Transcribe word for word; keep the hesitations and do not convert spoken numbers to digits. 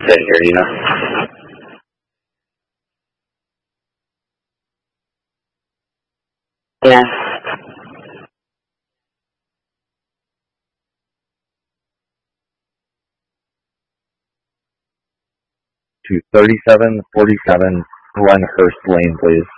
sit here, you know? Yeah. To thirty-seven forty-seven Glenhurst Lane, please.